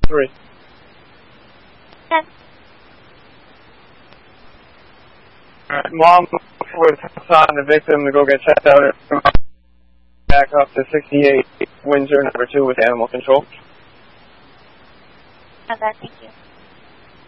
3. 10. Alright, Mom with Hassan, the victim, to go get checked out. Back up to 68, Windsor, number 2 with animal control. Okay, thank you.